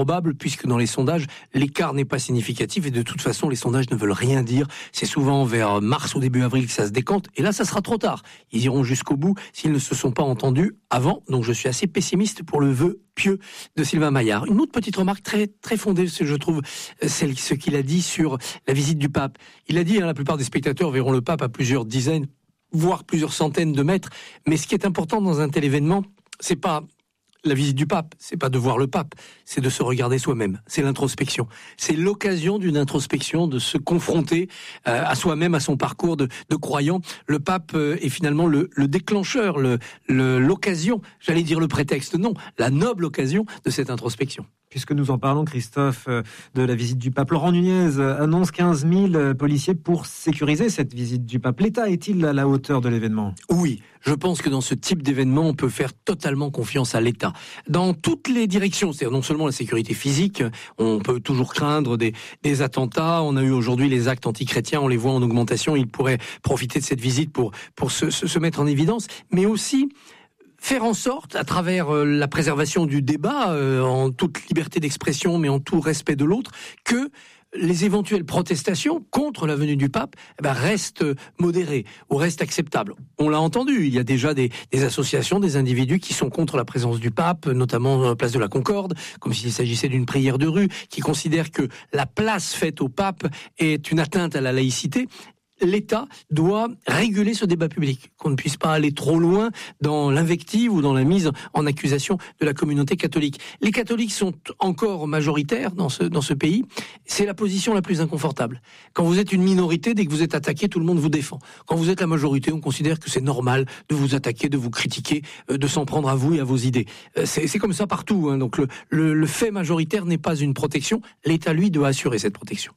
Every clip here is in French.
probable, puisque dans les sondages, l'écart n'est pas significatif, et de toute façon, les sondages ne veulent rien dire. C'est souvent vers mars ou début avril que ça se décante, et là, ça sera trop tard. Ils iront jusqu'au bout s'ils ne se sont pas entendus avant, donc je suis assez pessimiste pour le vœu pieux de Sylvain Maillard. Une autre petite remarque très, très fondée, je trouve, ce qu'il a dit sur la visite du pape. Il a dit, la plupart des spectateurs verront le pape à plusieurs dizaines, voire plusieurs centaines de mètres, mais ce qui est important dans un tel événement, c'est pas la visite du pape, c'est pas de voir le pape, c'est de se regarder soi-même, c'est l'introspection. C'est l'occasion d'une introspection, de se confronter à soi-même, à son parcours de croyant. Le pape est finalement le déclencheur, l'occasion, j'allais dire le prétexte, non, la noble occasion de cette introspection. Puisque nous en parlons, Christophe, de la visite du pape, Laurent Nunez annonce 15 000 policiers pour sécuriser cette visite du pape. L'État est-il à la hauteur de l'événement ? Oui, je pense que dans ce type d'événement, on peut faire totalement confiance à l'État. Dans toutes les directions, c'est-à-dire non seulement la sécurité physique, on peut toujours craindre des attentats, on a eu aujourd'hui les actes antichrétiens, on les voit en augmentation, ils pourraient profiter de cette visite pour se mettre en évidence, mais aussi faire en sorte, à travers la préservation du débat, en toute liberté d'expression, mais en tout respect de l'autre, que les éventuelles protestations contre la venue du pape restent modérées ou restent acceptables. On l'a entendu, il y a déjà des associations, des individus qui sont contre la présence du pape, notamment place de la Concorde, comme s'il s'agissait d'une prière de rue, qui considèrent que la place faite au pape est une atteinte à la laïcité. L'État doit réguler ce débat public, qu'on ne puisse pas aller trop loin dans l'invective ou dans la mise en accusation de la communauté catholique. Les catholiques sont encore majoritaires dans ce pays. C'est la position la plus inconfortable. Quand vous êtes une minorité, dès que vous êtes attaqué, tout le monde vous défend. Quand vous êtes la majorité, on considère que c'est normal de vous attaquer, de vous critiquer, de s'en prendre à vous et à vos idées. C'est comme ça partout, hein. Donc le fait majoritaire n'est pas une protection. L'État, lui, doit assurer cette protection.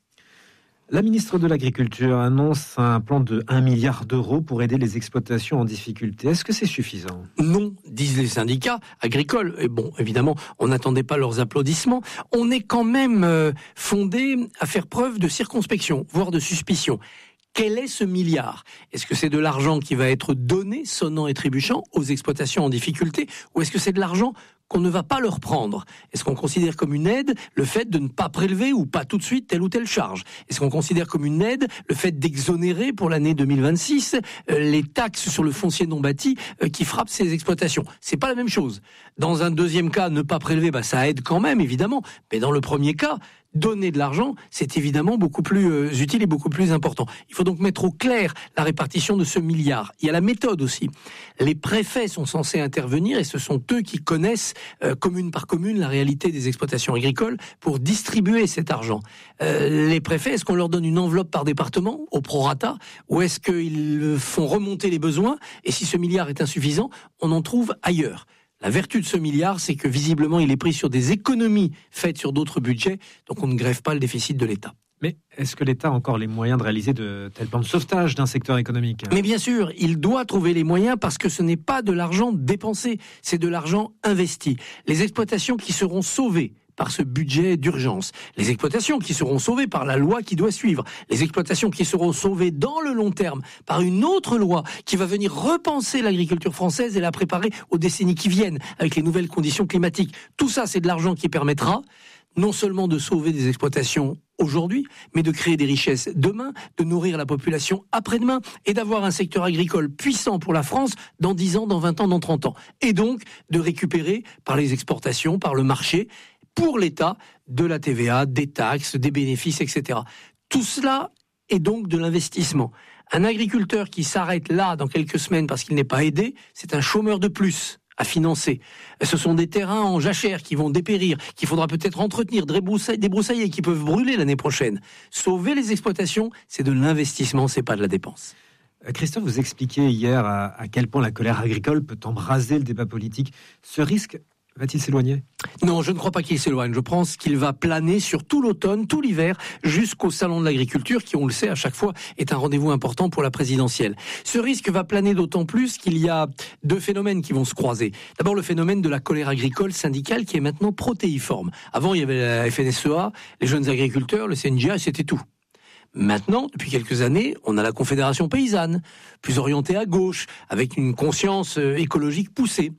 La ministre de l'Agriculture annonce un plan de 1 milliard d'euros pour aider les exploitations en difficulté. Est-ce que c'est suffisant ? Non, disent les syndicats agricoles. Et bon, évidemment, on n'attendait pas leurs applaudissements. On est quand même fondé à faire preuve de circonspection, voire de suspicion. Quel est ce milliard ? Est-ce que c'est de l'argent qui va être donné, sonnant et trébuchant, aux exploitations en difficulté ? Ou est-ce que c'est de l'argent qu'on ne va pas leur prendre ? Est-ce qu'on considère comme une aide le fait de ne pas prélever ou pas tout de suite telle ou telle charge ? Est-ce qu'on considère comme une aide le fait d'exonérer pour l'année 2026 les taxes sur le foncier non bâti qui frappent ces exploitations ? C'est pas la même chose. Dans un deuxième cas, ne pas prélever, ça aide quand même, évidemment. Mais dans le premier cas, donner de l'argent, c'est évidemment beaucoup plus utile et beaucoup plus important. Il faut donc mettre au clair la répartition de ce milliard. Il y a la méthode aussi. Les préfets sont censés intervenir et ce sont eux qui connaissent commune par commune la réalité des exploitations agricoles pour distribuer cet argent. Les préfets, est-ce qu'on leur donne une enveloppe par département au prorata ou est-ce qu'ils font remonter les besoins et si ce milliard est insuffisant, on en trouve ailleurs ? La vertu de ce milliard, c'est que visiblement, il est pris sur des économies faites sur d'autres budgets, donc on ne grève pas le déficit de l'État. Mais est-ce que l'État a encore les moyens de réaliser de tels plans de sauvetage d'un secteur économique ? Mais bien sûr, il doit trouver les moyens parce que ce n'est pas de l'argent dépensé, c'est de l'argent investi. Les exploitations qui seront sauvées par ce budget d'urgence, les exploitations qui seront sauvées par la loi qui doit suivre, les exploitations qui seront sauvées dans le long terme par une autre loi qui va venir repenser l'agriculture française et la préparer aux décennies qui viennent avec les nouvelles conditions climatiques. Tout ça, c'est de l'argent qui permettra non seulement de sauver des exploitations aujourd'hui, mais de créer des richesses demain, de nourrir la population après-demain et d'avoir un secteur agricole puissant pour la France dans 10 ans, dans 20 ans, dans 30 ans. Et donc, de récupérer par les exportations, par le marché, pour l'État, de la TVA, des taxes, des bénéfices, etc. Tout cela est donc de l'investissement. Un agriculteur qui s'arrête là dans quelques semaines parce qu'il n'est pas aidé, c'est un chômeur de plus à financer. Ce sont des terrains en jachère qui vont dépérir, qu'il faudra peut-être entretenir, débroussailler, qui peuvent brûler l'année prochaine. Sauver les exploitations, c'est de l'investissement, c'est pas de la dépense. Christophe, vous expliquiez hier à quel point la colère agricole peut embraser le débat politique. Ce risque va-t-il s'éloigner ? Non, je ne crois pas qu'il s'éloigne. Je pense qu'il va planer sur tout l'automne, tout l'hiver, jusqu'au salon de l'agriculture, qui, on le sait, à chaque fois, est un rendez-vous important pour la présidentielle. Ce risque va planer d'autant plus qu'il y a deux phénomènes qui vont se croiser. D'abord, le phénomène de la colère agricole syndicale, qui est maintenant protéiforme. Avant, il y avait la FNSEA, les jeunes agriculteurs, le CNJA, et c'était tout. Maintenant, depuis quelques années, on a la Confédération paysanne, plus orientée à gauche, avec une conscience écologique poussée.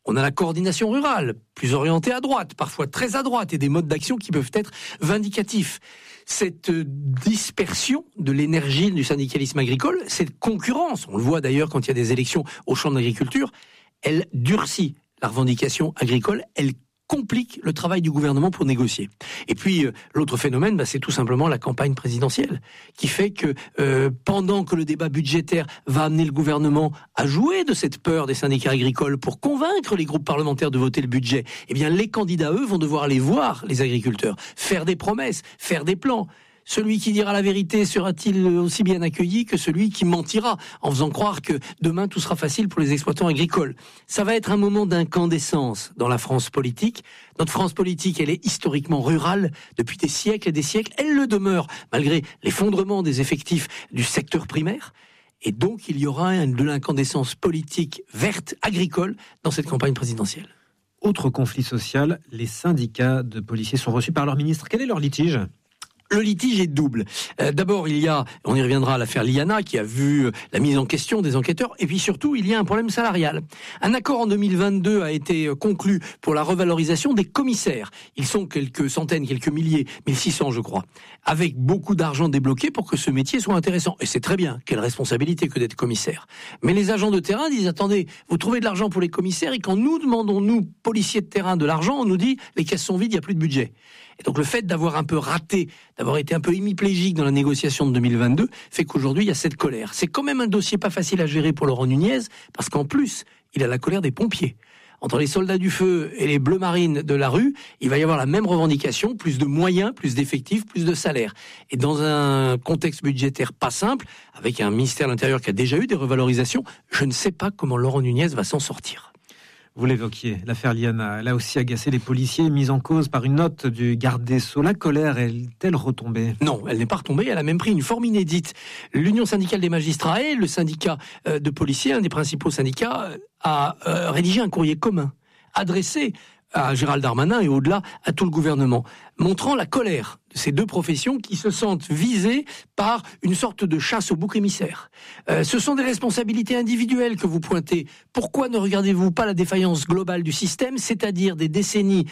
On a la coordination rurale, plus orientée à droite, parfois très à droite, et des modes d'action qui peuvent être vindicatifs. Cette dispersion de l'énergie du syndicalisme agricole, cette concurrence, on le voit d'ailleurs quand il y a des élections au champ de l'agriculture, elle durcit la revendication agricole, elle complique le travail du gouvernement pour négocier. Et puis, l'autre phénomène, c'est tout simplement la campagne présidentielle, qui fait que pendant que le débat budgétaire va amener le gouvernement à jouer de cette peur des syndicats agricoles pour convaincre les groupes parlementaires de voter le budget, eh bien, les candidats, eux, vont devoir aller voir les agriculteurs, faire des promesses, faire des plans. Celui qui dira la vérité sera-t-il aussi bien accueilli que celui qui mentira en faisant croire que demain tout sera facile pour les exploitants agricoles? Ça va être un moment d'incandescence dans la France politique. Notre France politique, elle est historiquement rurale depuis des siècles et des siècles. Elle le demeure malgré l'effondrement des effectifs du secteur primaire. Et donc il y aura de l'incandescence politique verte agricole dans cette campagne présidentielle. Autre conflit social, les syndicats de policiers sont reçus par leur ministre. Quel est leur litige ? Le litige est double. D'abord, il y a, on y reviendra à l'affaire Liana, qui a vu la mise en question des enquêteurs, et puis surtout, il y a un problème salarial. Un accord en 2022 a été conclu pour la revalorisation des commissaires. Ils sont quelques centaines, quelques milliers, 1600 je crois, avec beaucoup d'argent débloqué pour que ce métier soit intéressant. Et c'est très bien, quelle responsabilité que d'être commissaire. Mais les agents de terrain disent, attendez, vous trouvez de l'argent pour les commissaires, et quand nous demandons, nous, policiers de terrain, de l'argent, on nous dit, les caisses sont vides, il n'y a plus de budget. Et donc le fait d'avoir un peu raté, d'avoir été un peu hémiplégique dans la négociation de 2022, fait qu'aujourd'hui il y a cette colère. C'est quand même un dossier pas facile à gérer pour Laurent Nunez, parce qu'en plus, il a la colère des pompiers. Entre les soldats du feu et les bleus marines de la rue, il va y avoir la même revendication, plus de moyens, plus d'effectifs, plus de salaires. Et dans un contexte budgétaire pas simple, avec un ministère de l'Intérieur qui a déjà eu des revalorisations, je ne sais pas comment Laurent Nunez va s'en sortir. Vous l'évoquiez, l'affaire Liana, elle a aussi agacé les policiers, mise en cause par une note du garde des Sceaux. La colère est-elle retombée ? Non, elle n'est pas retombée, elle a même pris une forme inédite. L'Union syndicale des magistrats et le syndicat de policiers, un des principaux syndicats, a rédigé un courrier commun, adressé à Gérald Darmanin et au-delà à tout le gouvernement, montrant la colère de ces deux professions qui se sentent visées par une sorte de chasse au bouc émissaire. Ce sont des responsabilités individuelles que vous pointez. Pourquoi ne regardez-vous pas la défaillance globale du système, c'est-à-dire des décennies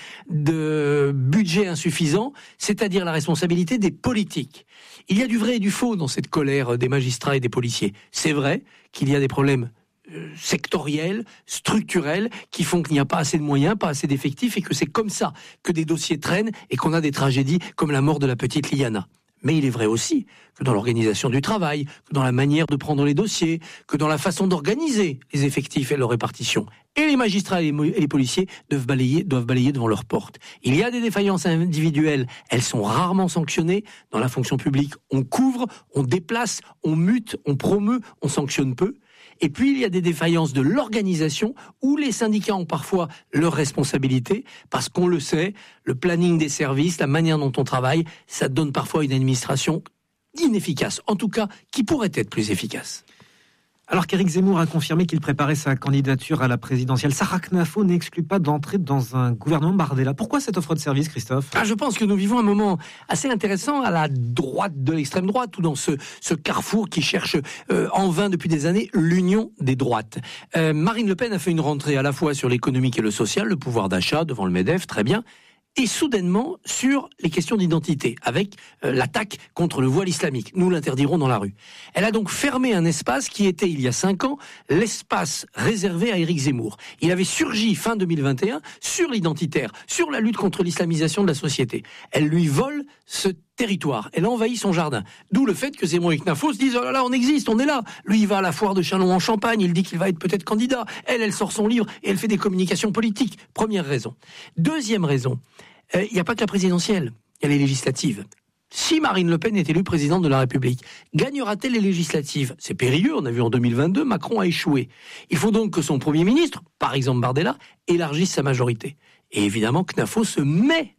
de budget insuffisant, c'est-à-dire la responsabilité des politiques ? Il y a du vrai et du faux dans cette colère des magistrats et des policiers. C'est vrai qu'il y a des problèmes sectoriels, structurels, qui font qu'il n'y a pas assez de moyens, pas assez d'effectifs, et que c'est comme ça que des dossiers traînent et qu'on a des tragédies comme la mort de la petite Liana. Mais il est vrai aussi que dans l'organisation du travail, que dans la manière de prendre les dossiers, que dans la façon d'organiser les effectifs et leur répartition. Et les magistrats et les policiers doivent balayer devant leur porte. Il y a des défaillances individuelles, elles sont rarement sanctionnées. Dans la fonction publique, on couvre, on déplace, on mute, on promeut, on sanctionne peu. Et puis, il y a des défaillances de l'organisation où les syndicats ont parfois leurs responsabilités parce qu'on le sait, le planning des services, la manière dont on travaille, ça donne parfois une administration inefficace. En tout cas, qui pourrait être plus efficace. Alors qu'Éric Zemmour a confirmé qu'il préparait sa candidature à la présidentielle, Sarah Knafo n'exclut pas d'entrer dans un gouvernement Bardella. Pourquoi cette offre de service, Christophe ? Je pense que nous vivons un moment assez intéressant à la droite de l'extrême droite, ou dans ce carrefour qui cherche en vain depuis des années l'union des droites. Marine Le Pen a fait une rentrée à la fois sur l'économique et le social, le pouvoir d'achat devant le MEDEF, très bien, et soudainement sur les questions d'identité, avec l'attaque contre le voile islamique. Nous l'interdirons dans la rue. Elle a donc fermé un espace qui était, il y a 5 ans, l'espace réservé à Éric Zemmour. Il avait surgi fin 2021 sur l'identitaire, sur la lutte contre l'islamisation de la société. Elle lui vole ce territoire. Elle envahit son jardin. D'où le fait que Zemmour et Knafo se disent « Oh là là, on existe, on est là !» Lui, il va à la foire de Châlons en Champagne, il dit qu'il va être peut-être candidat. Elle sort son livre et elle fait des communications politiques. Première raison. Deuxième raison, il n'y a pas que la présidentielle, il y a les législatives. Si Marine Le Pen est élue présidente de la République, gagnera-t-elle les législatives ? C'est périlleux, on a vu en 2022, Macron a échoué. Il faut donc que son Premier ministre, par exemple Bardella, élargisse sa majorité. Et évidemment, Knafo se met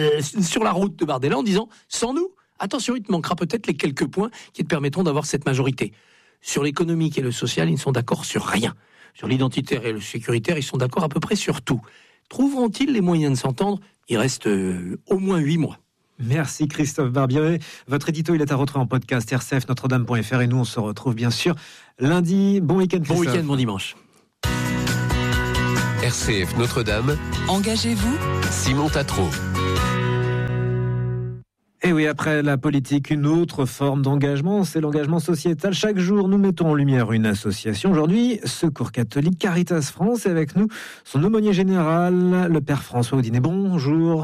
sur la route de Bardella en disant « Sans nous, attention, il te manquera peut-être les quelques points qui te permettront d'avoir cette majorité. » Sur l'économique et le social, ils ne sont d'accord sur rien. Sur l'identitaire et le sécuritaire, ils sont d'accord à peu près sur tout. Trouveront-ils les moyens de s'entendre ? Il reste au moins 8 mois. Merci Christophe Barbier. Votre édito, il est à retrouver en podcast rcfnotredame.fr et nous, on se retrouve bien sûr lundi. Bon week-end, Christophe. Bon week-end, bon dimanche. RCF Notre-Dame. Engagez-vous. Simon Tatro. Et oui, après la politique, une autre forme d'engagement, c'est l'engagement sociétal. Chaque jour, nous mettons en lumière une association. Aujourd'hui, Secours catholique Caritas France. Et avec nous, son aumônier général, le Père François Audinet. Bonjour.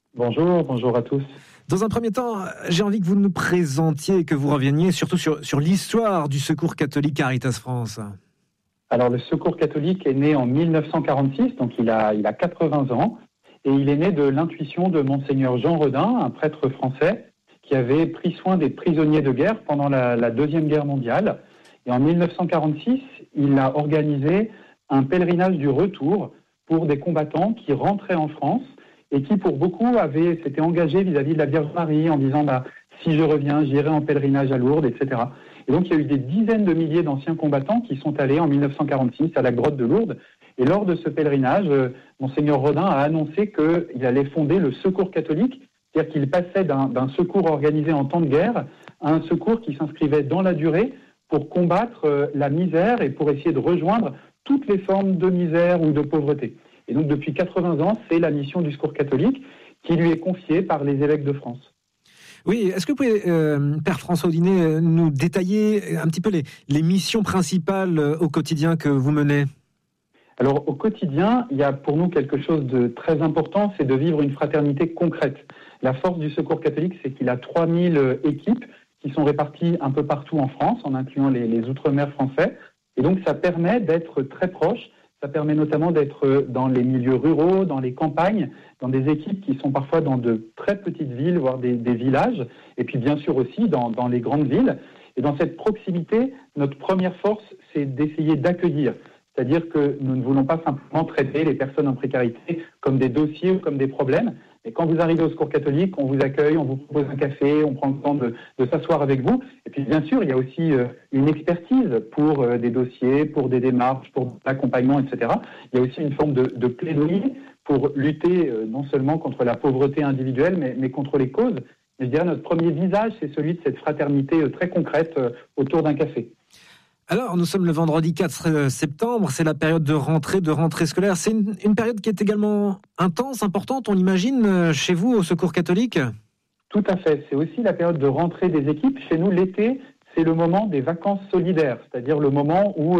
Bonjour à tous. Dans un premier temps, j'ai envie que vous nous présentiez et que vous reveniez surtout sur l'histoire du Secours catholique Caritas France. Alors, le Secours catholique est né en 1946, donc il a 80 ans. Et il est né de l'intuition de Monseigneur Jean Redin, un prêtre français, qui avait pris soin des prisonniers de guerre pendant la Deuxième Guerre mondiale. Et en 1946, il a organisé un pèlerinage du retour pour des combattants qui rentraient en France et qui, pour beaucoup, s'étaient engagés vis-à-vis de la Vierge Marie en disant si je reviens, j'irai en pèlerinage à Lourdes, etc. Et donc, il y a eu des dizaines de milliers d'anciens combattants qui sont allés en 1946 à la grotte de Lourdes. Et lors de ce pèlerinage, Monseigneur Redin a annoncé qu'il allait fonder le Secours catholique, c'est-à-dire qu'il passait d'un secours organisé en temps de guerre à un secours qui s'inscrivait dans la durée pour combattre la misère et pour essayer de rejoindre toutes les formes de misère ou de pauvreté. Et donc, depuis 80 ans, c'est la mission du Secours catholique qui lui est confiée par les évêques de France. Oui, est-ce que vous pouvez, Père François Audinet, nous détailler un petit peu les missions principales au quotidien que vous menez ? Alors, au quotidien, il y a pour nous quelque chose de très important, c'est de vivre une fraternité concrète. La force du Secours catholique, c'est qu'il a 3000 équipes qui sont réparties un peu partout en France, en incluant les Outre-mer français. Et donc, ça permet d'être très proche. Ça permet notamment d'être dans les milieux ruraux, dans les campagnes, dans des équipes qui sont parfois dans de très petites villes, voire des villages, et puis bien sûr aussi dans les grandes villes. Et dans cette proximité, notre première force, c'est d'essayer d'accueillir. C'est-à-dire que nous ne voulons pas simplement traiter les personnes en précarité comme des dossiers ou comme des problèmes. Et quand vous arrivez au Secours catholique, on vous accueille, on vous propose un café, on prend le temps de s'asseoir avec vous. Et puis bien sûr, il y a aussi une expertise pour des dossiers, pour des démarches, pour l'accompagnement, etc. Il y a aussi une forme de plaidoyer pour lutter non seulement contre la pauvreté individuelle, mais contre les causes. Et je dirais notre premier visage, c'est celui de cette fraternité très concrète autour d'un café. Alors, nous sommes le vendredi 4 septembre, c'est la période de rentrée scolaire. C'est une période qui est également intense, importante, on l'imagine, chez vous, au Secours catholique ? Tout à fait. C'est aussi la période de rentrée des équipes. Chez nous, l'été, c'est le moment des vacances solidaires, c'est-à-dire le moment où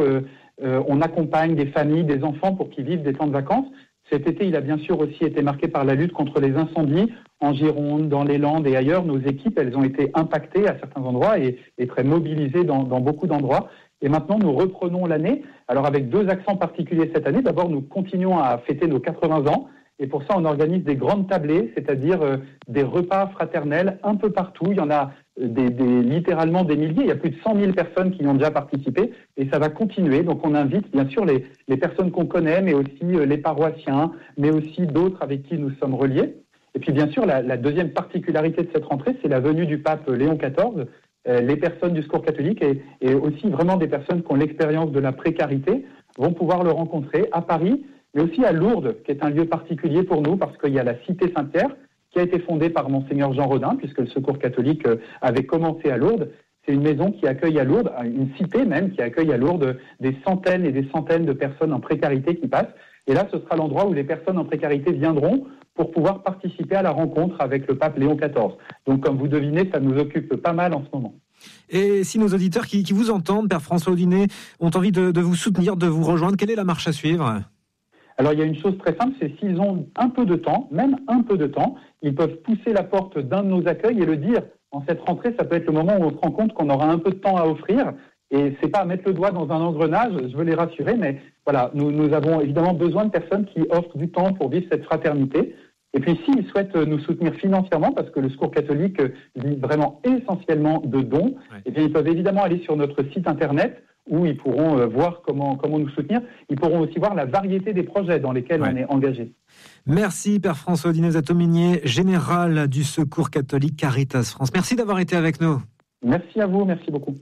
on accompagne des familles, des enfants pour qu'ils vivent des temps de vacances. Cet été, il a bien sûr aussi été marqué par la lutte contre les incendies en Gironde, dans les Landes et ailleurs. Nos équipes, elles ont été impactées à certains endroits et très mobilisées dans beaucoup d'endroits. Et maintenant, nous reprenons l'année, alors avec 2 accents particuliers cette année. D'abord, nous continuons à fêter nos 80 ans. Et pour ça, on organise des grandes tablées, c'est-à-dire des repas fraternels un peu partout. Il y en a littéralement des milliers. Il y a plus de 100 000 personnes qui y ont déjà participé. Et ça va continuer. Donc, on invite bien sûr les personnes qu'on connaît, mais aussi les paroissiens, mais aussi d'autres avec qui nous sommes reliés. Et puis, bien sûr, la deuxième particularité de cette rentrée, c'est la venue du pape Léon XIV. Les personnes du Secours catholique et aussi vraiment des personnes qui ont l'expérience de la précarité vont pouvoir le rencontrer à Paris, mais aussi à Lourdes, qui est un lieu particulier pour nous parce qu'il y a la Cité Saint-Pierre qui a été fondée par Monseigneur Jean Redin, puisque le Secours catholique avait commencé à Lourdes. C'est une maison qui accueille à Lourdes, une cité même qui accueille à Lourdes des centaines et des centaines de personnes en précarité qui passent. Et là, ce sera l'endroit où les personnes en précarité viendront pour pouvoir participer à la rencontre avec le pape Léon XIV. Donc, comme vous devinez, ça nous occupe pas mal en ce moment. Et si nos auditeurs qui vous entendent, Père François Audinet, ont envie de vous soutenir, de vous rejoindre, quelle est la marche à suivre ? Alors, il y a une chose très simple, c'est s'ils ont un peu de temps, même un peu de temps, ils peuvent pousser la porte d'un de nos accueils et le dire. En cette rentrée, ça peut être le moment où on se rend compte qu'on aura un peu de temps à offrir. Et c'est pas à mettre le doigt dans un engrenage, je veux les rassurer, mais voilà, nous avons évidemment besoin de personnes qui offrent du temps pour vivre cette fraternité. Et puis s'ils souhaitent nous soutenir financièrement, parce que le Secours catholique vit vraiment essentiellement de dons, eh bien ils peuvent évidemment aller sur notre site internet où ils pourront voir comment nous soutenir. Ils pourront aussi voir la variété des projets dans lesquels on est engagé. Merci Père François Audinet, aumônier général du Secours catholique Caritas France. Merci d'avoir été avec nous. Merci à vous, merci beaucoup.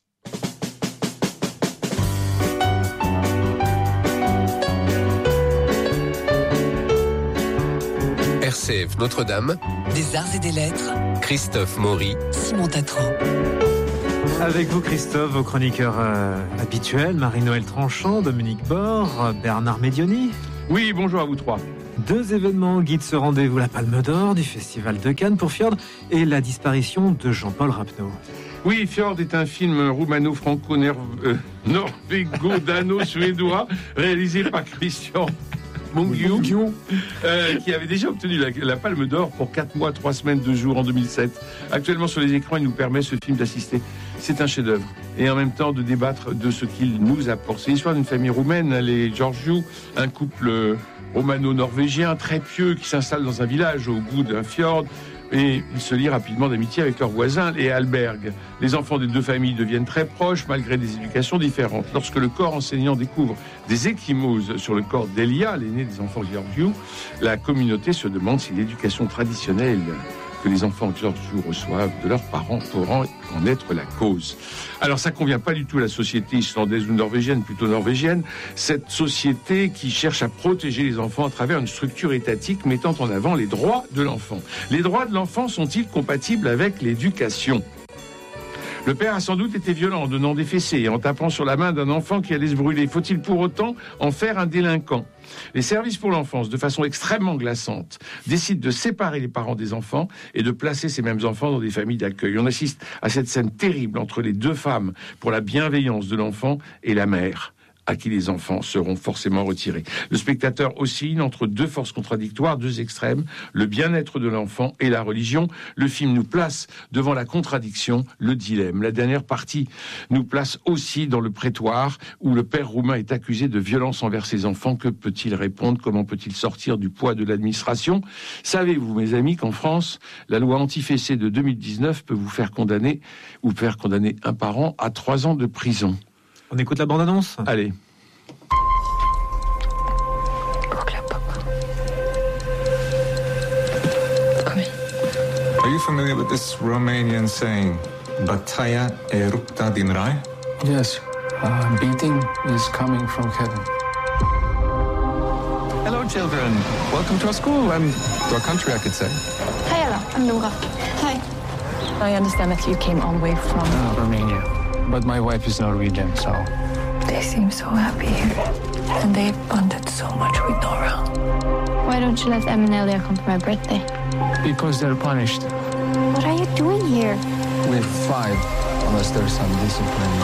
RCF Notre-Dame, des arts et des lettres, Christophe Maury, Simon Tatro. Avec vous Christophe, vos chroniqueurs habituels, Marie-Noël Tranchant, Dominique Bord, Bernard Médioni. Oui, bonjour à vous trois. 2 événements guident ce rendez-vous, la Palme d'Or du Festival de Cannes pour Fjord et la disparition de Jean-Paul Rapneau. Oui, Fjord est un film roumaino-franco-norvégo-dano-suédois réalisé par Christian Mungiu, qui avait déjà obtenu la Palme d'Or pour 4 mois, 3 semaines, 2 jours en 2007. Actuellement sur les écrans, il nous permet, ce film, d'assister. C'est un chef-d'œuvre. Et en même temps de débattre de ce qu'il nous apporte. C'est l'histoire d'une famille roumaine, les Georgiou, un couple romano-norvégien très pieux qui s'installe dans un village au bout d'un fjord. Et ils se lient rapidement d'amitié avec leurs voisins, les Alberg. Les enfants des 2 familles deviennent très proches, malgré des éducations différentes. Lorsque le corps enseignant découvre des ecchymoses sur le corps d'Elia, l'aîné des enfants Georgiou, la communauté se demande si l'éducation traditionnelle que les enfants Georgiou reçoivent de leurs parents pourront en être la cause. Alors ça convient pas du tout à la société islandaise ou norvégienne, plutôt norvégienne, cette société qui cherche à protéger les enfants à travers une structure étatique mettant en avant les droits de l'enfant. Les droits de l'enfant sont-ils compatibles avec l'éducation ? Le père a sans doute été violent en donnant des fessées et en tapant sur la main d'un enfant qui allait se brûler. Faut-il pour autant en faire un délinquant ? Les services pour l'enfance, de façon extrêmement glaçante, décident de séparer les parents des enfants et de placer ces mêmes enfants dans des familles d'accueil. On assiste à cette scène terrible entre les 2 femmes pour la bienveillance de l'enfant et la mère, à qui les enfants seront forcément retirés. Le spectateur oscille entre 2 forces contradictoires, 2 extrêmes, le bien-être de l'enfant et la religion. Le film nous place devant la contradiction, le dilemme. La dernière partie nous place aussi dans le prétoire où le père roumain est accusé de violence envers ses enfants. Que peut-il répondre ? Comment peut-il sortir du poids de l'administration ? Savez-vous, mes amis, qu'en France, la loi anti-fessée de 2019 peut vous faire condamner un parent à 3 ans de prison. On écoute la bande-annonce ? Allez. Are you familiar with this Romanian saying, Bătaia e rupta din rai? Yes, beating is coming from heaven. Hello, children. Welcome to our school and to our country, I could say. Hi, Ella. I'm Nora. Hi. I understand that you came all the way from Romania. But my wife is Norwegian, so... They seem so happy here. And they bonded so much with Nora. Why don't you let Em and Elia come for my birthday? Because they're punished. What are you doing here? We're 5, unless there's some discipline.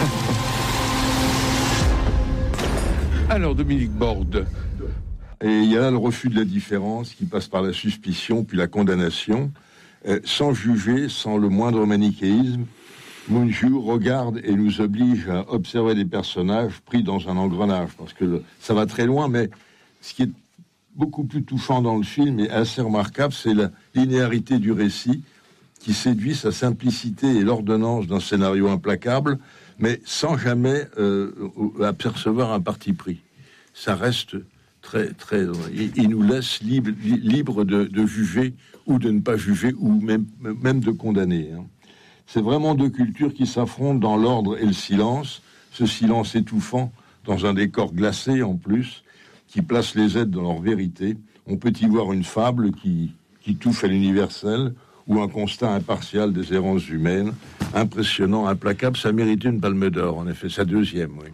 Alors, Dominique Borde. Et il y a là le refus de la différence qui passe par la suspicion, puis la condamnation, sans juger, sans le moindre manichéisme. Mungiu regarde et nous oblige à observer des personnages pris dans un engrenage, parce que ça va très loin, mais ce qui est beaucoup plus touchant dans le film et assez remarquable, c'est la linéarité du récit qui séduit sa simplicité et l'ordonnance d'un scénario implacable, mais sans jamais apercevoir un parti pris. Ça reste très... Il nous laisse libre de juger ou de ne pas juger, ou même de condamner, hein. C'est vraiment 2 cultures qui s'affrontent dans l'ordre et le silence, ce silence étouffant dans un décor glacé en plus, qui place les êtres dans leur vérité. On peut y voir une fable qui touche à l'universel ou un constat impartial des errances humaines, impressionnant, implacable. Ça méritait une Palme d'Or, en effet, sa 2e, oui.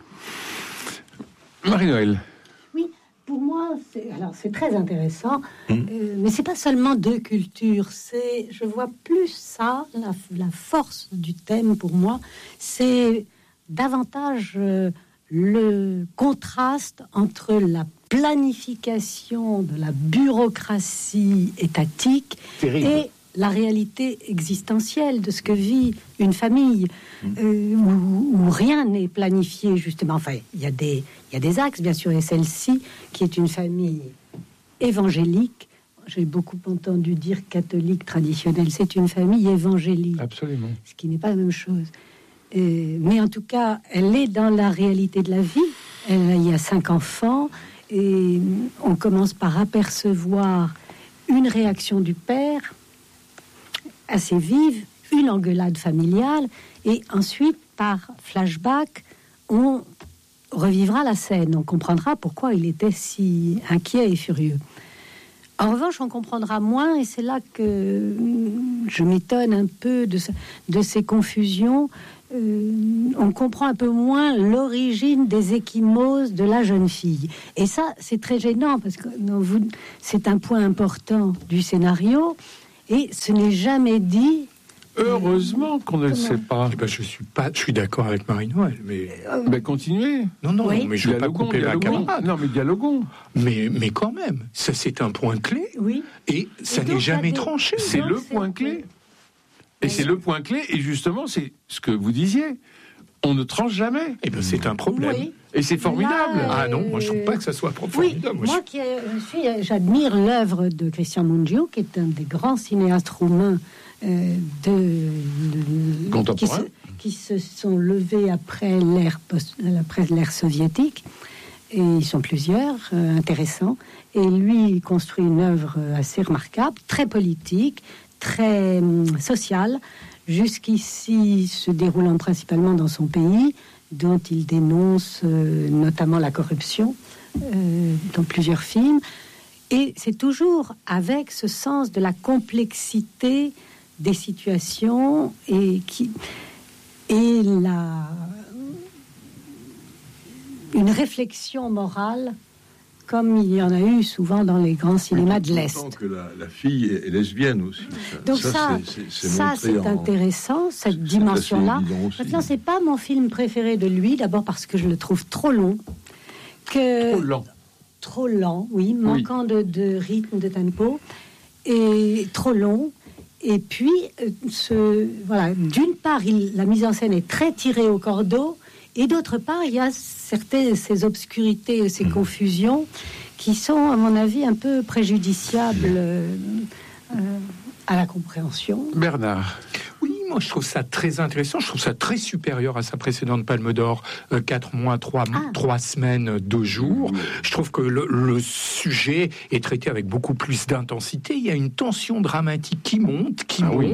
Marie-Noël. Pour moi, c'est très intéressant, mais c'est pas seulement 2 cultures. Je vois plus ça, la force du thème pour moi, c'est davantage le contraste entre la planification de la bureaucratie étatique et la réalité existentielle de ce que vit une famille où rien n'est planifié, justement. Enfin, il y a des axes, bien sûr, et celle-ci, qui est une famille évangélique. J'ai beaucoup entendu dire catholique traditionnelle. C'est une famille évangélique. Absolument. Ce qui n'est pas la même chose. Mais en tout cas, elle est dans la réalité de la vie. Il y a 5 enfants et on commence par apercevoir une réaction du père assez vive, une engueulade familiale, et ensuite, par flashback, on revivra la scène. On comprendra pourquoi il était si inquiet et furieux. En revanche, on comprendra moins, et c'est là que je m'étonne un peu de ces confusions. On comprend un peu moins l'origine des ecchymoses de la jeune fille. Et ça, c'est très gênant, parce que c'est un point important du scénario, et ce n'est jamais dit. Heureusement qu'on ne le sait pas. Je suis d'accord avec Marie-Noël, mais continuez. Non, mais je ne vais pas couper la caméra. Non, mais dialoguons. Mais quand même, ça c'est un point clé. Oui. Et ça n'est jamais tranché. C'est le point clé. Et c'est le point clé. Et justement, c'est ce que vous disiez. On ne tranche jamais. Eh bien, c'est un problème. Oui. Et c'est formidable. Ah non, moi je trouve pas que ça soit formidable. J'admire l'œuvre de Christian Mungiu, qui est un des grands cinéastes roumains contemporains qui se sont levés après l'ère soviétique. Et ils sont plusieurs, intéressants. Et lui, il construit une œuvre assez remarquable, très politique, très sociale, jusqu'ici se déroulant principalement dans son pays, dont il dénonce notamment la corruption dans plusieurs films. Et c'est toujours avec ce sens de la complexité des situations et une réflexion morale, comme il y en a eu souvent dans les grands cinémas de l'Est. Que la fille est lesbienne aussi. Donc c'est intéressant, cette dimension-là. Maintenant, c'est pas mon film préféré de lui, d'abord parce que je le trouve trop long. Trop lent, oui, manquant de rythme, de tempo, et trop long. Et puis, d'une part, la mise en scène est très tirée au cordeau, et d'autre part, il y a ces obscurités, ces confusions, qui sont, à mon avis, un peu préjudiciables à la compréhension. Bernard. Oui, moi je trouve ça très intéressant, je trouve ça très supérieur à sa précédente Palme d'Or, 4 mois, 3 semaines, 2 jours. Je trouve que le sujet est traité avec beaucoup plus d'intensité. Il y a une tension dramatique qui monte,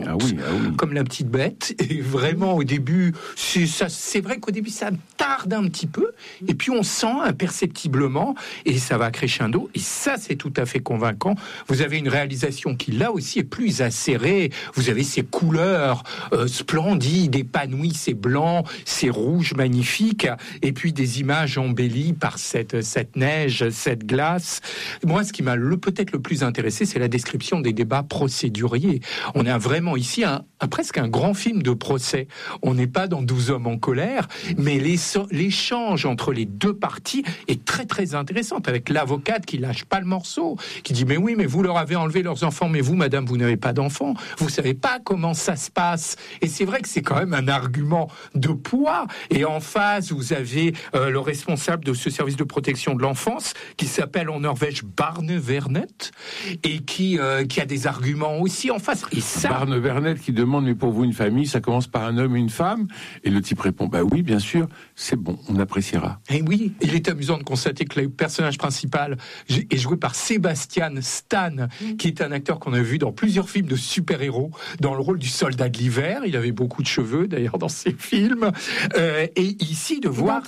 comme la petite bête. Et vraiment, au début, c'est vrai qu'au début, ça tarde un petit peu. Et puis, on sent imperceptiblement, et ça va crescendo. Et ça, c'est tout à fait convaincant. Vous avez une réalisation qui, là aussi, est plus acérée. Vous avez ces couleurs splendides, épanouies, ces blancs, ces rouges magnifiques. Et puis, des images embellies par cette neige, cette glace. Moi, ce qui m'a peut-être le plus intéressé, c'est la description des débats procéduriers. On a vraiment ici presque un grand film de procès. On n'est pas dans 12 hommes en colère, mais l'échange entre les deux parties est très très intéressant, avec l'avocate qui lâche pas le morceau, qui dit mais oui, mais vous leur avez enlevé leurs enfants, mais vous, madame, vous n'avez pas d'enfants, vous savez pas comment ça se passe. Et c'est vrai que c'est quand même un argument de poids. Et en face, vous avez le responsable de ce service de protection de l'enfance qui s'appelle en Norvège Barnevernet et qui a des arguments aussi en face. Et ça, Barnevernet qui demande mais pour vous une famille, ça commence par un homme et une femme, et le type répond bah oui, bien sûr, c'est bon, on appréciera. Et oui, il est amusant de constater que le personnage principal est joué par Sebastian Stan, qui est un acteur qu'on a vu dans plusieurs films de super-héros, dans le rôle du soldat de l'hiver. Il avait beaucoup de cheveux d'ailleurs dans ses films. Et ici de voir.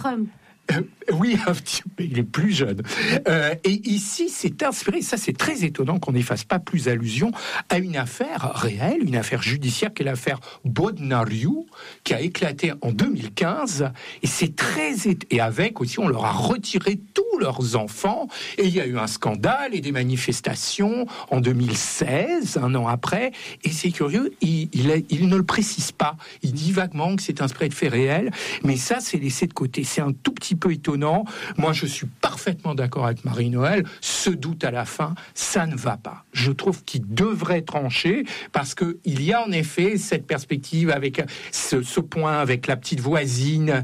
Oui, un petit peu, il est plus jeune. Et ici, c'est inspiré, ça c'est très étonnant qu'on n'y fasse pas plus allusion à une affaire réelle, une affaire judiciaire qui est l'affaire Bodnariu, qui a éclaté en 2015. Et c'est et avec aussi, on leur a retiré tous leurs enfants. Et il y a eu un scandale et des manifestations en 2016, un an après. Et c'est curieux, il ne le précise pas. Il dit vaguement que c'est inspiré de faits réels. Mais ça, c'est laissé de côté. C'est un tout petit peu étonnant. Moi, je suis parfaitement d'accord avec Marie-Noël. Ce doute à la fin, ça ne va pas. Je trouve qu'il devrait trancher parce que il y a en effet cette perspective avec ce point avec la petite voisine.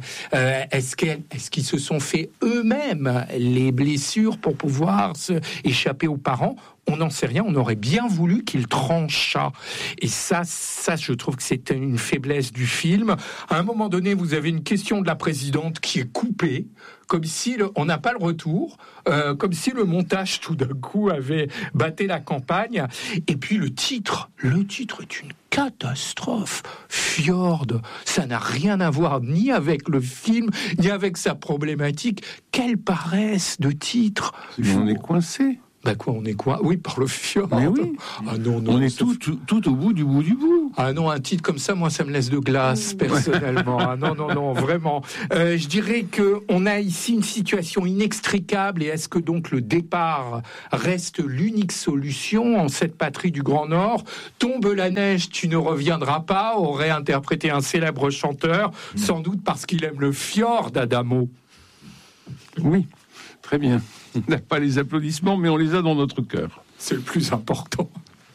Est-ce qu'ils se sont fait eux-mêmes les blessures pour pouvoir échapper aux parents? On n'en sait rien, on aurait bien voulu qu'il tranchât. Et ça, je trouve que c'est une faiblesse du film. À un moment donné, vous avez une question de la présidente qui est coupée, comme si on n'a pas le retour, comme si le montage tout d'un coup avait batté la campagne. Et puis le titre est une catastrophe. Fjord, ça n'a rien à voir ni avec le film, ni avec sa problématique. Quelle paresse de titre. On est coincé. Bah quoi, on est quoi? Oui, par le fjord. Mais oui. Ah non, on est tout au bout du bout du bout. Ah non, un titre comme ça, moi, ça me laisse de glace, personnellement. Ah non, vraiment. Je dirais que on a ici une situation inextricable, et est-ce que donc le départ reste l'unique solution en cette patrie du Grand Nord? Tombe la neige, tu ne reviendras pas, aurait interprété un célèbre chanteur, sans doute parce qu'il aime le fjord d'Adamo. Oui, très bien. On n'a pas les applaudissements, mais on les a dans notre cœur. C'est le plus important.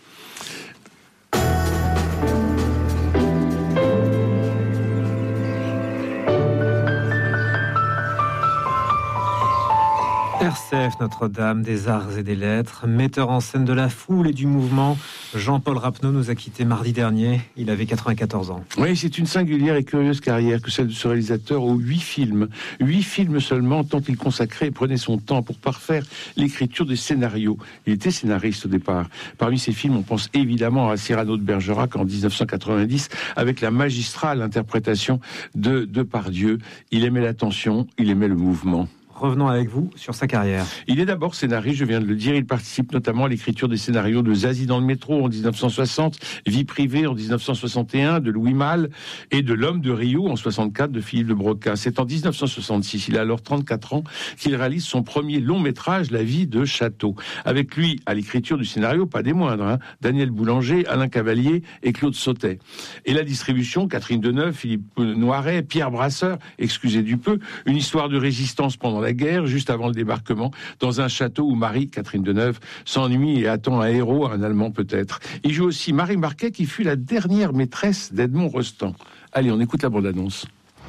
RCF Notre-Dame des Arts et des Lettres, metteur en scène de la foule et du mouvement, Jean-Paul Rapneau nous a quittés mardi dernier. Il avait 94 ans. Oui, c'est une singulière et curieuse carrière que celle de ce réalisateur aux 8 films. 8 films seulement, tant il consacrait et prenait son temps pour parfaire l'écriture des scénarios. Il était scénariste au départ. Parmi ces films, on pense évidemment à Cyrano de Bergerac en 1990, avec la magistrale interprétation de Depardieu. Il aimait la tension, il aimait le mouvement. Revenons avec vous sur sa carrière. Il est d'abord scénariste, je viens de le dire. Il participe notamment à l'écriture des scénarios de Zazie dans le métro en 1960, Vie privée en 1961, de Louis Malle, et de L'homme de Rio en 64 de Philippe de Broca. C'est en 1966, il a alors 34 ans, qu'il réalise son premier long métrage, La vie de Château. Avec lui, à l'écriture du scénario, pas des moindres, Daniel Boulanger, Alain Cavalier et Claude Sautet. Et la distribution, Catherine Deneuve, Philippe Noiret, Pierre Brasseur, excusez du peu, une histoire de résistance pendant la guerre, juste avant le débarquement, dans un château où Marie, Catherine Deneuve, s'ennuie et attend un héros, un Allemand peut-être. Il joue aussi Marie Marquet, qui fut la dernière maîtresse d'Edmond Rostand. Allez, on écoute la bande-annonce.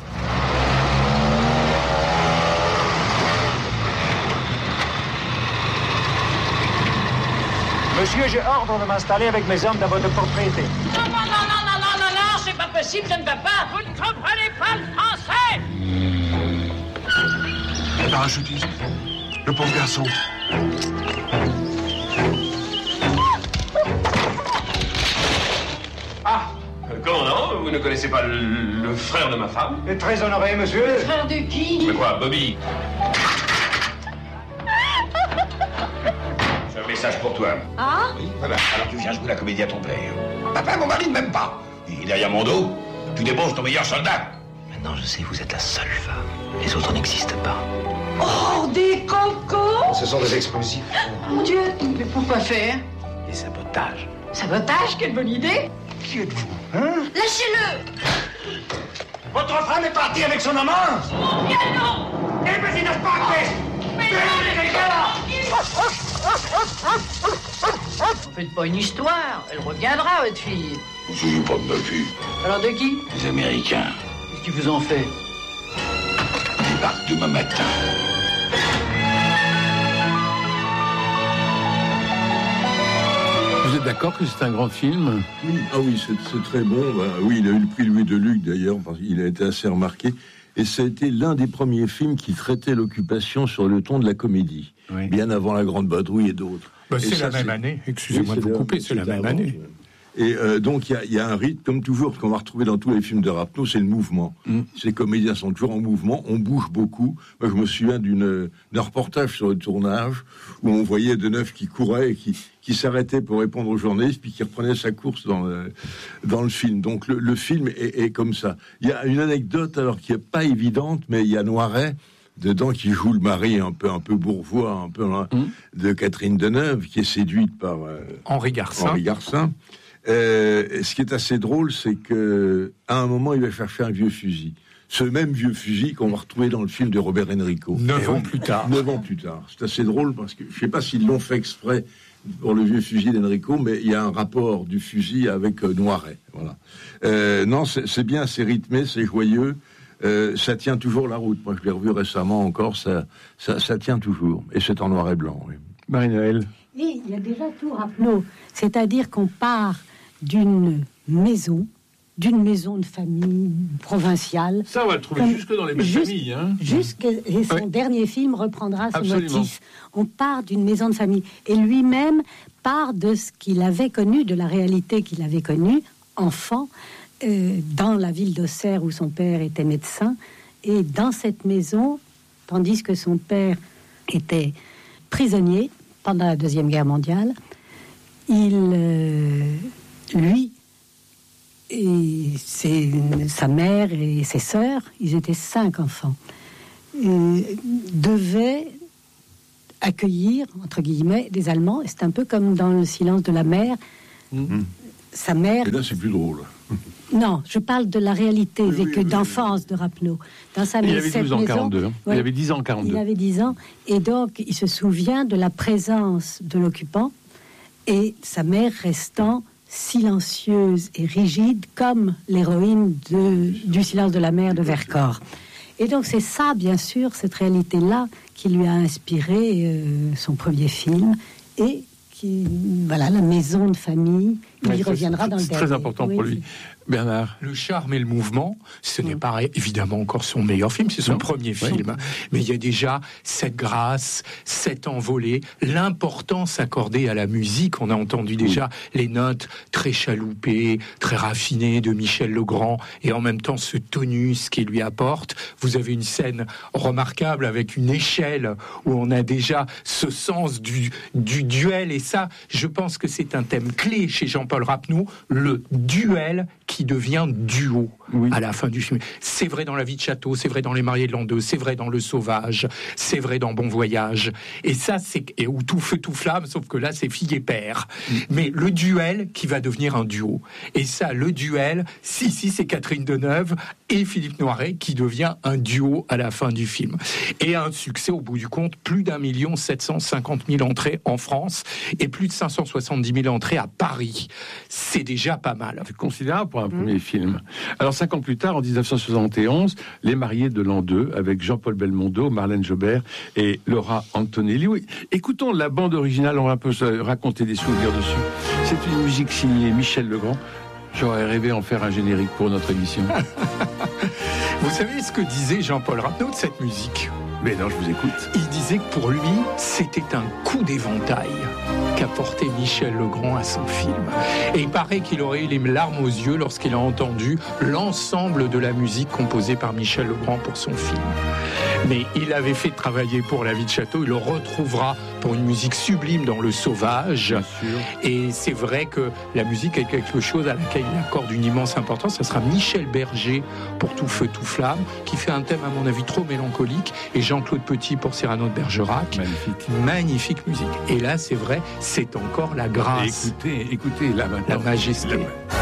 Monsieur, j'ai ordre de m'installer avec mes hommes dans votre propriété. Non, c'est pas possible, je ne veux pas. Vous ne comprenez pas le français. Parachutiste, le pauvre garçon. Ah, comment non? Vous ne connaissez pas le frère de ma femme? Très honoré, monsieur. Le frère de qui? Mais quoi, Bobby? J'ai un message pour toi. Ah? Oui, voilà. Alors tu viens jouer la comédie à ton père. Papa, mon mari ne m'aime pas. Il est derrière mon dos. Tu débauches ton meilleur soldat. Maintenant, je sais, vous êtes la seule femme. Les autres n'existent pas. Oh, des cocos! Ce sont des explosifs. Mon Dieu, mais pourquoi faire? Des sabotages. Sabotage? Quelle bonne idée! Qui êtes-vous, hein? Lâchez-le! Votre femme est partie avec son amant? Mon Dieu, non! Eh ben, il n'a pas fait! Mais vous faites pas une histoire, elle reviendra, votre fille. Je ne suis pas de ma fille. Alors de qui? Les Américains. Qu'est-ce qu'ils vous ont fait? Ils débarquent demain matin. Vous êtes d'accord que c'est un grand film? Oui, ah oui, c'est très bon. Bah, oui, il a eu le prix Louis Deluc d'ailleurs, parce qu'il a été assez remarqué. Et ça a été l'un des premiers films qui traitait l'occupation sur le ton de la comédie, oui. Bien avant La Grande Vadrouille et d'autres. Bah, c'est la même année, excusez-moi de vous couper, c'est la même année. Et donc il y a un rythme, comme toujours, qu'on va retrouver dans tous les films de Rapneau, c'est le mouvement. Ces comédiens sont toujours en mouvement, on bouge beaucoup. Moi je me souviens d'un reportage sur le tournage, où on voyait Deneuve qui courait et qui s'arrêtait pour répondre aux journalistes, puis qui reprenait sa course dans le film. Donc le film est comme ça. Il y a une anecdote, alors qui est pas évidente, mais il y a Noiret dedans qui joue le mari un peu bourgeois, un peu de Catherine Deneuve, qui est séduite par Henri Garcin. Ce qui est assez drôle, c'est que à un moment, il va chercher un vieux fusil. Ce même vieux fusil qu'on va retrouver dans le film de Robert Enrico. 9 ans plus tard. C'est assez drôle parce que je ne sais pas s'ils l'ont fait exprès pour le vieux fusil d'Enrico, mais il y a un rapport du fusil avec Noiret. Voilà. Non, c'est bien, c'est rythmé, c'est joyeux. Ça tient toujours la route. Moi, je l'ai revu récemment encore. Ça tient toujours. Et c'est en noir et blanc. Oui. Marie-Noël. Et il y a déjà tout, Rapneau. C'est-à-dire qu'on part d'une maison de famille provinciale. Ça, on va le trouver jusque dans les mêmes familles. Et son dernier film reprendra ce motif. On part d'une maison de famille. Et lui-même part de ce qu'il avait connu, de la réalité qu'il avait connue, enfant, dans la ville d'Auxerre où son père était médecin. Et dans cette maison, tandis que son père était prisonnier, pendant la Deuxième Guerre mondiale, lui et sa mère et ses sœurs, ils étaient 5 enfants, devaient accueillir, entre guillemets, des Allemands. Et c'est un peu comme dans Le silence de la mer. Sa mère... Et là, c'est plus drôle. Non, je parle de la réalité vécue d'enfance de Rapneau. Dans sa il avait 12 ans en 42. Il avait 10 ans en 42. Il avait 10 ans. Et donc, il se souvient de la présence de l'occupant et sa mère restant silencieuse et rigide comme l'héroïne du silence de la mer de Vercors. Et donc c'est ça, bien sûr, cette réalité-là qui lui a inspiré son premier film et la maison de famille. Il y reviendra dans le dernier. C'est très important pour lui. Bernard. Le charme et le mouvement, ce n'est pas évidemment encore son meilleur film, c'est son premier film. Mais il y a déjà cette grâce, cette envolée, l'importance accordée à la musique. On a entendu déjà les notes très chaloupées, très raffinées de Michel Legrand, et en même temps ce tonus qu'il lui apporte. Vous avez une scène remarquable avec une échelle où on a déjà ce sens du duel, et ça, je pense que c'est un thème clé chez Jean-Paul Rapneau, le duel qui devient duo à la fin du film. C'est vrai dans La vie de château, c'est vrai dans Les mariés de l'an 2, c'est vrai dans Le sauvage, c'est vrai dans Bon voyage. Et ça, et où tout feu, tout flamme, sauf que là, c'est fille et père. Mais le duel qui va devenir un duo. Et ça, le duel, c'est Catherine Deneuve et Philippe Noiret qui devient un duo à la fin du film. Et un succès, au bout du compte, plus d'1 750 000 entrées en France et plus de 570 000 entrées à Paris. C'est déjà pas mal. C'est considérable pour un premier film. Alors 5 ans plus tard, en 1971, Les mariés de l'an 2 avec Jean-Paul Belmondo, Marlène Jobert et Laura Antonelli. Oui, écoutons la bande originale, on va un peu se raconter des souvenirs dessus. C'est une musique signée Michel Legrand. J'aurais rêvé en faire un générique pour notre émission. Vous savez ce que disait Jean-Paul Rapneau de cette musique ? Mais non, je vous écoute. Il disait que pour lui, c'était un coup d'éventail qu'apportait Michel Legrand à son film. Et il paraît qu'il aurait eu les larmes aux yeux lorsqu'il a entendu l'ensemble de la musique composée par Michel Legrand pour son film. Mais il avait fait travailler pour La vie de château, il le retrouvera pour une musique sublime dans Le sauvage. Et c'est vrai que la musique est quelque chose à laquelle il accorde une immense importance. Ça sera Michel Berger pour Tout feu, tout flamme, qui fait un thème à mon avis trop mélancolique, et Jean-Claude Petit pour Cyrano de Bergerac. Magnifique musique. Et là, c'est vrai, c'est encore la grâce. Écoutez là maintenant. La majesté.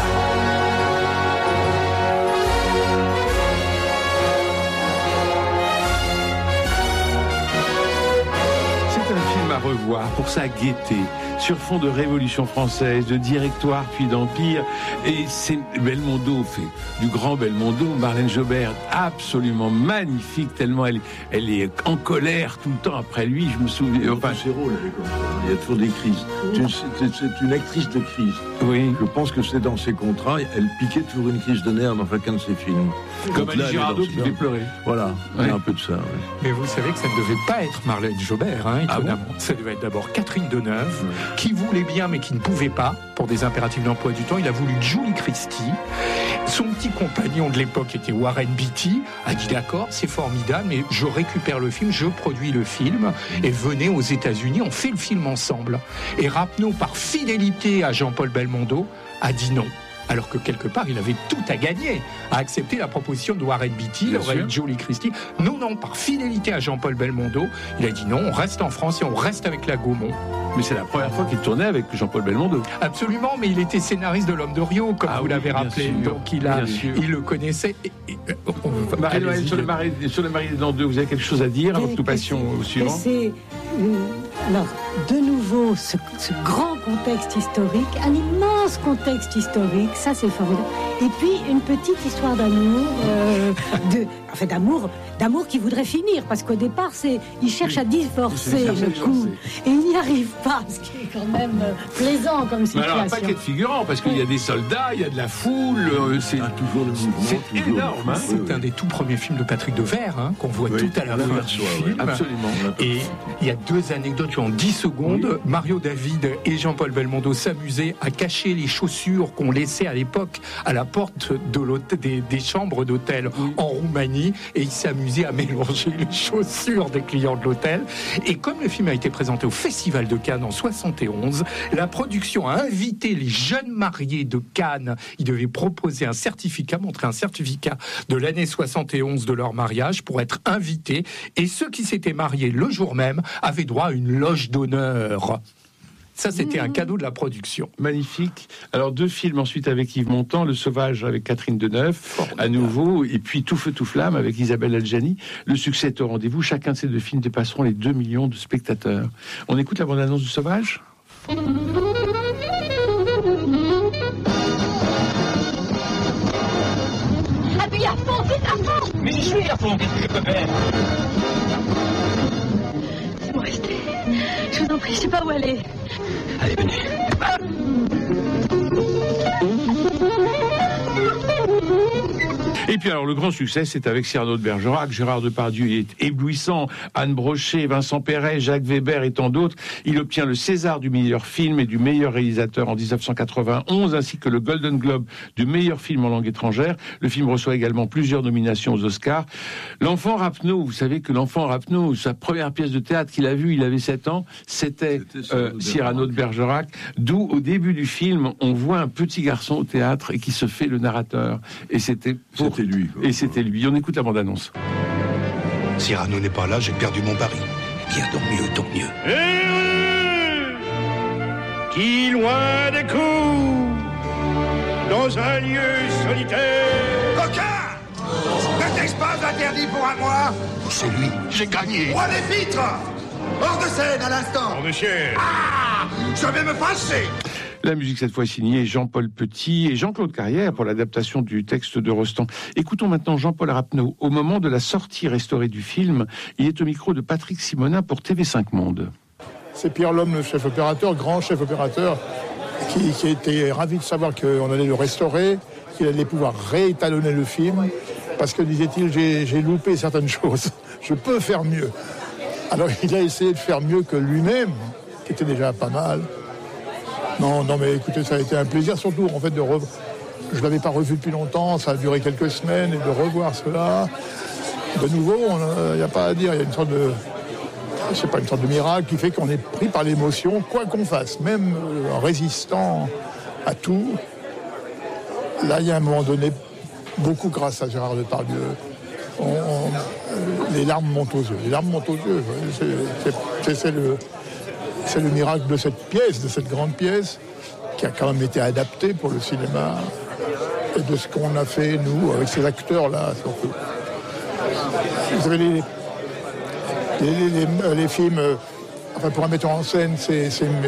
À revoir pour sa gaieté, sur fond de Révolution française, de Directoire puis d'Empire. Et c'est Belmondo fait du grand Belmondo, Marlène Jobert absolument magnifique, tellement elle est en colère tout le temps après lui. Je me souviens. Enfin, ses rôles, il y a toujours des crises. C'est une actrice de crise. Oui. Je pense que c'est dans ses contrats. Elle piquait toujours une crise de nerfs dans chacun de ses films. Comme Annie Girardot qui fait pleurer. Voilà, il y a un peu de ça. Ouais. Mais vous savez que ça ne devait pas être Marlène Jobert, étonnamment. Ça devait être d'abord Catherine Deneuve, qui voulait bien mais qui ne pouvait pas, pour des impératifs d'emploi du temps. Il a voulu Julie Christie. Son petit compagnon de l'époque était Warren Beatty, a dit d'accord, c'est formidable, mais je récupère le film, je produis le film, et venez aux États-Unis, on fait le film ensemble. Et Rapneau, par fidélité à Jean-Paul Belmondo, a dit non. Alors que quelque part, il avait tout à gagner à accepter la proposition de Warren Beatty, Julie Christie. Non, par fidélité à Jean-Paul Belmondo, il a dit non, on reste en France et on reste avec la Gaumont. Mais c'est la première fois qu'il tournait avec Jean-Paul Belmondo. Absolument, mais il était scénariste de L'Homme de Rio, comme vous l'avez rappelé. Sûr, donc il le connaissait. Sur le marié de l'an 2, vous avez quelque chose à dire à votre occupation suivante? Alors, de nouveau, ce grand contexte historique, un immense contexte historique, ça c'est formidable. Et puis, une petite histoire d'amour, d'amour qui voudrait finir, parce qu'au départ, il cherche à divorcer le couple, et il n'y arrive pas, ce qui est quand même plaisant comme situation. Mais alors, un paquet de figurants, parce qu'il y a des soldats, il y a de la foule, c'est toujours le mouvement. C'est énorme. C'est un des tout premiers films de Patrick Devers, qu'on voit tout à la fin du film. Absolument. Et il y a 2 anecdotes en 10 secondes. Mario David et Jean-Paul Belmondo s'amusaient à cacher inviter les chaussures qu'on laissait à l'époque à la porte de des chambres d'hôtel en Roumanie, et il s'est amusé à mélanger les chaussures des clients de l'hôtel. Et comme le film a été présenté au Festival de Cannes en 71, la production a invité les jeunes mariés de Cannes. Ils devaient proposer montrer un certificat de l'année 71 de leur mariage pour être invités, et ceux qui s'étaient mariés le jour même avaient droit à une loge d'honneur. Ça, c'était un cadeau de la production. Magnifique. Alors, 2 films ensuite avec Yves Montand, Le Sauvage avec Catherine Deneuve, à nouveau, et puis Tout feu, tout flamme avec Isabelle Adjani. Le succès est au rendez-vous. Chacun de ces 2 films dépasseront les 2 millions de spectateurs. On écoute la bande-annonce du Sauvage ? Appuie à fond, vite à fond! Mais j'y suis à fond, qu'est-ce que je peux faire? Laissez-moi rester. Je vous en prie, je sais pas où aller. Allez, venez. Et puis alors, le grand succès, c'est avec Cyrano de Bergerac. Gérard Depardieu est éblouissant. Anne Brochet, Vincent Perret, Jacques Weber et tant d'autres. Il obtient le César du meilleur film et du meilleur réalisateur en 1991, ainsi que le Golden Globe du meilleur film en langue étrangère. Le film reçoit également plusieurs nominations aux Oscars. L'Enfant Rapneau, vous savez que l'Enfant Rapneau, sa première pièce de théâtre qu'il a vue, il avait 7 ans, c'était Cyrano de Bergerac, d'où au début du film, on voit un petit garçon au théâtre et qui se fait le narrateur. Et c'était lui. Et c'était lui. On écoute la bande-annonce. Cyrano n'est pas là, j'ai perdu mon pari. Bien, tant mieux, tant mieux. Qui loin des coups, dans un lieu solitaire. Coquin! N'était-ce pas interdit pour un mois? C'est lui, j'ai gagné. Roi des pitres! Hors de scène à l'instant! Oh, monsieur! Ah! Je vais me fâcher! La musique cette fois signée Jean-Paul Petit et Jean-Claude Carrière pour l'adaptation du texte de Rostand. Écoutons maintenant Jean-Paul Rapneau. Au moment de la sortie restaurée du film, il est au micro de Patrick Simonin pour TV5 Monde. C'est Pierre Lhomme, le chef opérateur, grand chef opérateur, qui était ravi de savoir qu'on allait le restaurer, qu'il allait pouvoir réétalonner le film, parce que, disait-il, j'ai loupé certaines choses. Je peux faire mieux. Alors il a essayé de faire mieux que lui-même, qui était déjà pas mal. Non, mais écoutez, ça a été un plaisir, surtout en fait je ne l'avais pas revu depuis longtemps, ça a duré quelques semaines, et de revoir cela, de nouveau, il n'y a pas à dire, il y a une sorte de, c'est pas une sorte de miracle qui fait qu'on est pris par l'émotion, quoi qu'on fasse, même en résistant à tout. Là, il y a un moment donné, beaucoup grâce à Gérard Depardieu, les larmes montent aux yeux, c'est le miracle de cette pièce, de cette grande pièce, qui a quand même été adaptée pour le cinéma, et de ce qu'on a fait, nous, avec ces acteurs-là, surtout. Vous savez, les films, enfin, pour un metteur en scène, c'est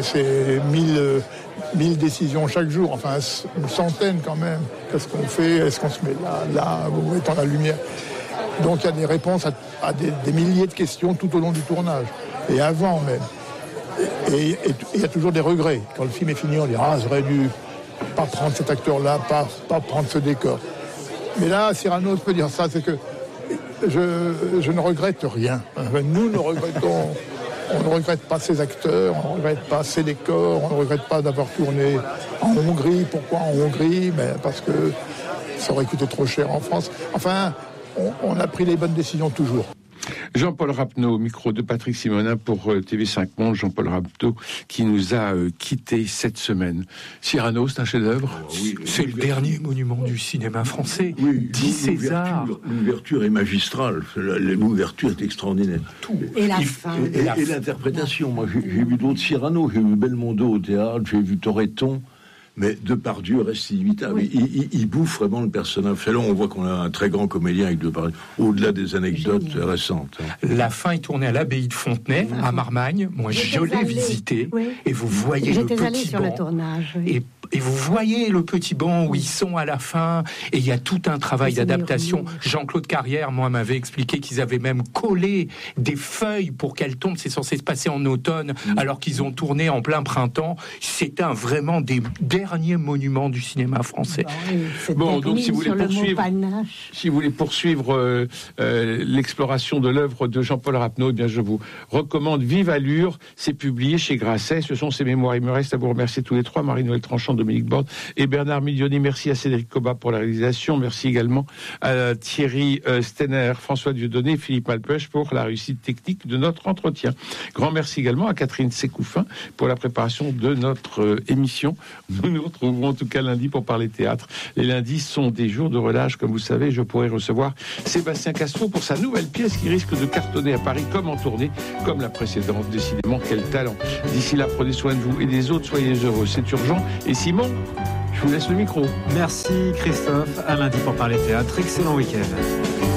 1000 décisions chaque jour, enfin, une centaine quand même. Qu'est-ce qu'on fait? Est-ce qu'on se met là, où est-on la lumière? Donc, il y a des réponses à des milliers de questions tout au long du tournage, et avant même. Et il y a toujours des regrets. Quand le film est fini, on dit « Ah, j'aurais dû pas prendre cet acteur-là, pas prendre ce décor. » Mais là, Cyrano peut dire ça, c'est que je ne regrette rien. Nous ne regrettons... On ne regrette pas ces acteurs, on ne regrette pas ces décors, on ne regrette pas d'avoir tourné en Hongrie. Pourquoi en Hongrie? Parce que ça aurait coûté trop cher en France. Enfin, on a pris les bonnes décisions toujours. Jean-Paul Rapneau, au micro de Patrick Simonin pour TV5 Monde. Jean-Paul Rapneau qui nous a quittés cette semaine. Cyrano, c'est un chef-d'œuvre. Oui, c'est le dernier monument du cinéma français. Oui, 10 Césars. L'ouverture est magistrale. L'ouverture est extraordinaire. Tout. Et la fin. Et l'interprétation. Moi, j'ai vu d'autres Cyrano. J'ai vu Belmondo au théâtre. J'ai vu Toretton. Mais Depardieu reste inimitable. Oui. Il bouffe vraiment le personnage. Là, on voit qu'on a un très grand comédien avec Depardieu, au-delà des anecdotes récentes. La fin est tournée à l'abbaye de Fontenay, à Marmagne. Moi, je l'ai visité. Oui. Et vous voyez le petit banc. J'étais allée sur le tournage. Oui. Et vous voyez le petit banc où ils sont à la fin, et il y a tout un travail d'adaptation. Jean-Claude Carrière, moi, m'avait expliqué qu'ils avaient même collé des feuilles pour qu'elles tombent. C'est censé se passer en automne, alors qu'ils ont tourné en plein printemps. C'est vraiment des derniers monuments du cinéma français. Bon, donc si vous voulez poursuivre l'exploration de l'œuvre de Jean-Paul Rapneau, eh bien je vous recommande Vive Allure. C'est publié chez Grasset. Ce sont ses mémoires. Il me reste à vous remercier tous les trois, Marie-Noël Tranchant, Jean-Dominique Borde et Bernard Miglioni. Merci à Cédric Cobat pour la réalisation. Merci également à Thierry Stenner, François Dieudonné, Philippe Malpeuch pour la réussite technique de notre entretien. Grand merci également à Catherine Sécoufin pour la préparation de notre émission. Nous nous retrouverons en tout cas lundi pour parler théâtre. Les lundis sont des jours de relâche. Comme vous savez, je pourrai recevoir Sébastien Castro pour sa nouvelle pièce qui risque de cartonner à Paris comme en tournée, comme la précédente. Décidément, quel talent. D'ici là, prenez soin de vous et des autres. Soyez heureux. C'est urgent. Et Simon, je vous laisse le micro. Merci Christophe. À lundi pour parler théâtre. Excellent week-end.